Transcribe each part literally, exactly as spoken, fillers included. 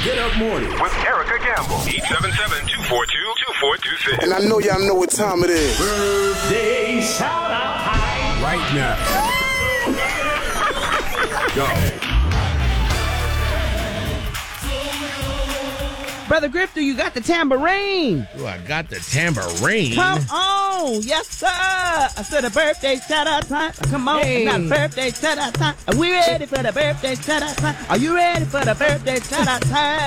Get Up Morning with Erica Gamble. eight seven seven, two four two, two four two six. And I know y'all know what time it is. Birthday shout out high right now. Go. Brother Grifter, you got the tambourine. Ooh, I got the tambourine. Come on. Yes, sir. I said a birthday shout-out time. Come on. Hey. Now birthday shout-out time. Are we ready for the birthday shout-out time? Are you ready for the birthday shout-out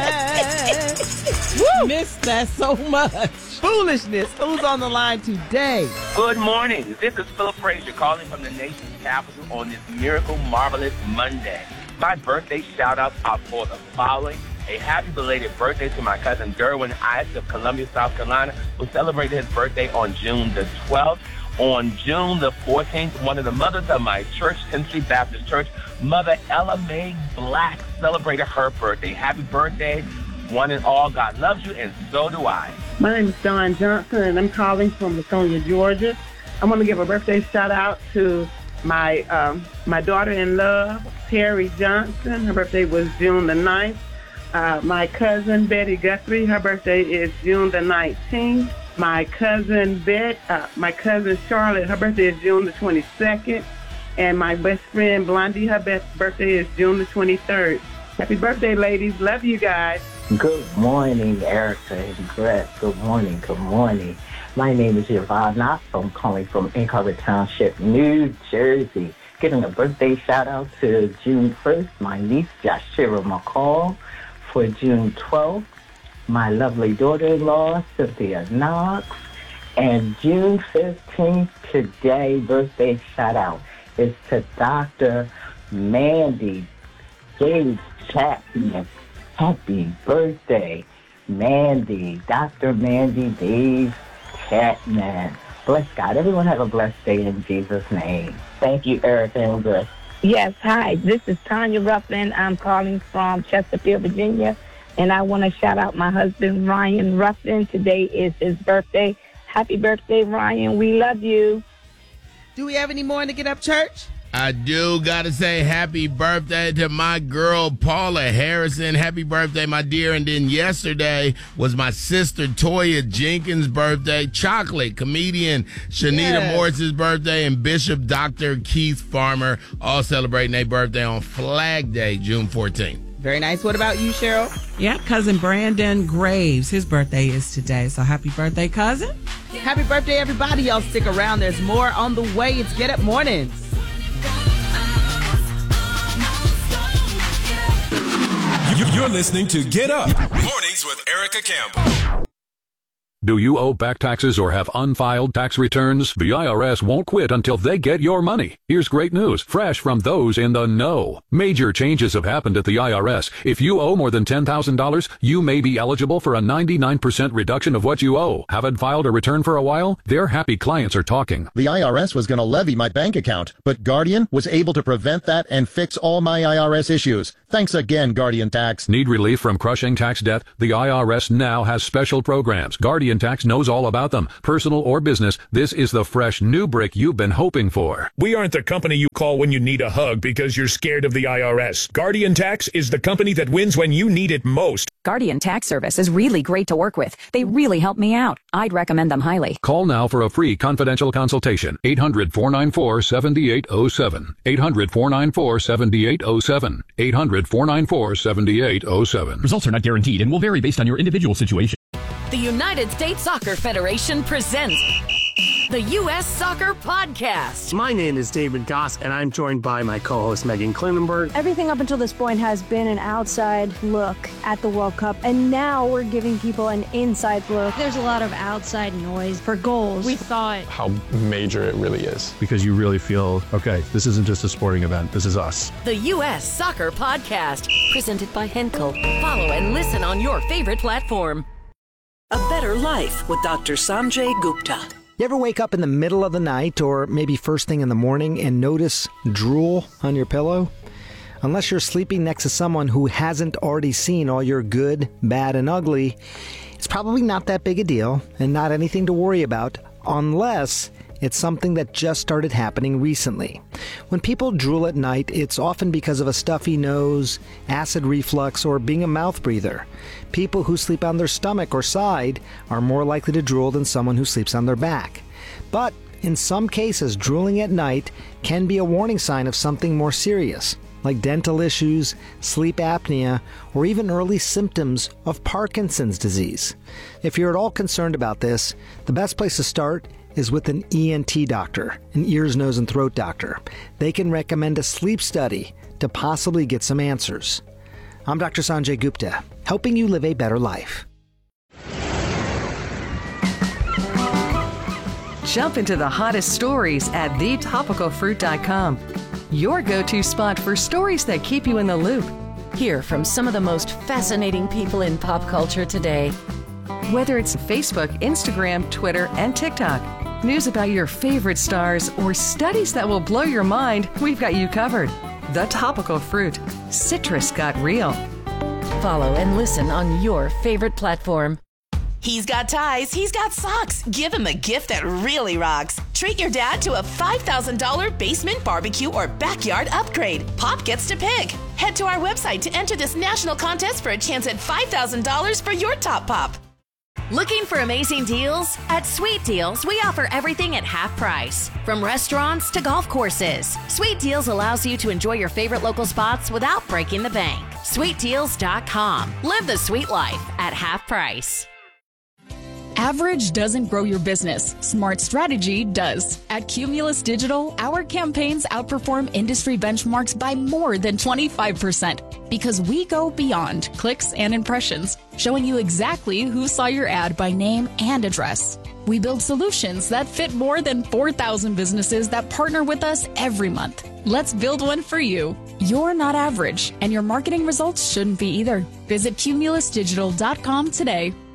time? Woo! Missed that so much. Foolishness. Who's on the line today? Good morning. This is Philip Frazier calling from the nation's capital on this miracle, marvelous Monday. My birthday shout-outs are for the following. A happy belated birthday to my cousin Derwin Ice of Columbia, South Carolina, who celebrated his birthday on June the twelfth. On June the fourteenth, one of the mothers of my church, Tennessee Baptist Church, Mother Ella Mae Black, celebrated her birthday. Happy birthday, one and all. God loves you, and so do I. My name is Dawn Johnson, and I'm calling from Laconia, Georgia. I want to give a birthday shout-out to my um, my daughter-in-law, Terry Johnson. Her birthday was June the ninth. Uh, my cousin Betty Guthrie, her birthday is June the nineteenth. My cousin Bet, uh, my cousin Charlotte, her birthday is June the twenty-second. And my best friend Blondie, her best birthday is June the twenty-third. Happy birthday, ladies. Love you guys. Good morning, Erica and Greg. Good morning, good morning. My name is Yvonne Knox. I'm calling from Inchoate Township, New Jersey. Giving a birthday shout out to June first, my niece Jashira McCall. For June twelfth, my lovely daughter-in-law, Cynthia Knox. And June fifteenth, today, birthday shout-out is to Doctor Mandy Dave Chapman. Happy birthday, Mandy, Doctor Mandy Dave Chapman. Bless God. Everyone have a blessed day in Jesus' name. Thank you, Erica and Greg. Yes, hi. This is Tanya Ruffin. I'm calling from Chesterfield, Virginia, and I want to shout out my husband, Ryan Ruffin. Today is his birthday. Happy birthday, Ryan. We love you. Do we have any more in the Get Up Church? I do gotta say happy birthday to my girl Paula Harrison. Happy birthday, my dear. And then yesterday was my sister Toya Jenkins' birthday. Chocolate comedian Shanita Yes. Morris's birthday, and Bishop Doctor Keith Farmer all celebrating their birthday on Flag Day, June fourteenth. Very nice. What about you, Cheryl? Yeah, cousin Brandon Graves. His birthday is today. So happy birthday, cousin. Happy birthday, everybody. Y'all stick around. There's more on the way. It's Get Up Mornings. You're listening to Get Up Mornings with Erica Campbell. Do you owe back taxes or have unfiled tax returns? The I R S won't quit until they get your money. Here's great news, fresh from those in the know. Major changes have happened at the I R S. If you owe more than ten thousand dollars, you may be eligible for a ninety-nine percent reduction of what you owe. Haven't filed a return for a while? Their happy clients are talking. The I R S was going to levy my bank account, but Guardian was able to prevent that and fix all my I R S issues. Thanks again, Guardian Tax. Need relief from crushing tax debt? The I R S now has special programs. Guardian Tax knows all about them. Personal or business, this is the fresh new brick you've been hoping for. We aren't the company you call when you need a hug because you're scared of the I R S. Guardian Tax is the company that wins when you need it most. Guardian Tax Service is really great to work with. They really help me out. I'd recommend them highly. Call now for a free confidential consultation. eight hundred, four nine four, seven eight zero seven. eight hundred, four nine four, seven eight zero seven. eight hundred, four nine four, seven eight zero seven. Results are not guaranteed and will vary based on your individual situation. The United States Soccer Federation presents the U S Soccer Podcast. My name is David Goss, and I'm joined by my co-host Megan Klinenberg. Everything up until this point has been an outside look at the World Cup, and now we're giving people an inside look. There's a lot of outside noise for goals. We thought how major it really is. Because you really feel, okay, this isn't just a sporting event, this is us. The U S Soccer Podcast, presented by Henkel. Follow and listen on your favorite platform. A Better Life with Doctor Sanjay Gupta. You ever wake up in the middle of the night or maybe first thing in the morning and notice drool on your pillow? Unless you're sleeping next to someone who hasn't already seen all your good, bad, and ugly, it's probably not that big a deal and not anything to worry about unless It's something that just started happening recently. When people drool at night, it's often because of a stuffy nose, acid reflux, or being a mouth breather. People who sleep on their stomach or side are more likely to drool than someone who sleeps on their back. But in some cases, drooling at night can be a warning sign of something more serious, like dental issues, sleep apnea, or even early symptoms of Parkinson's disease. If you're at all concerned about this, the best place to start is with an E N T doctor, an ears, nose, and throat doctor. They can recommend a sleep study to possibly get some answers. I'm Doctor Sanjay Gupta, helping you live a better life. Jump into the hottest stories at the topical fruit dot com. Your go-to spot for stories that keep you in the loop. Hear from some of the most fascinating people in pop culture today. Whether it's Facebook, Instagram, Twitter, and TikTok, news about your favorite stars, or studies that will blow your mind, we've got you covered. The Topical Fruit. Citrus got real. Follow and listen on your favorite platform. He's got ties, he's got socks. Give him a gift that really rocks. Treat your dad to a five thousand dollars basement barbecue or backyard upgrade. Pop gets to pick. Head to our website to enter this national contest for a chance at five thousand dollars for your top pop. Looking for amazing deals? At Sweet Deals, we offer everything at half price. From restaurants to golf courses, Sweet Deals allows you to enjoy your favorite local spots without breaking the bank. sweet deals dot com. Live the sweet life at half price. Average doesn't grow your business. Smart strategy does. At Cumulus Digital, our campaigns outperform industry benchmarks by more than twenty-five percent because we go beyond clicks and impressions, showing you exactly who saw your ad by name and address. We build solutions that fit more than four thousand businesses that partner with us every month. Let's build one for you. You're not average, and your marketing results shouldn't be either. Visit cumulus digital dot com today.